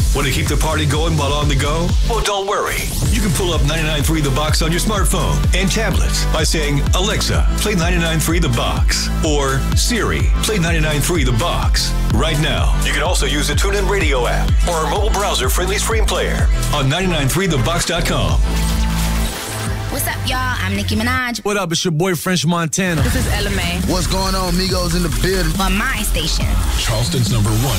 Want to keep the party going while on the go? Well, don't worry. You can pull up 99.3 The Box on your smartphone and tablets by saying, Alexa, play 99.3 The Box. Or Siri, play 99.3 The Box. Right now, you can also use the TuneIn Radio app or our mobile browser-friendly stream player on 993thebox.com. What's up, y'all? I'm Nicki Minaj. What up? It's your boy, French Montana. This is Ella Mai. What's going on, Migos in the building? On my station. Charleston's #1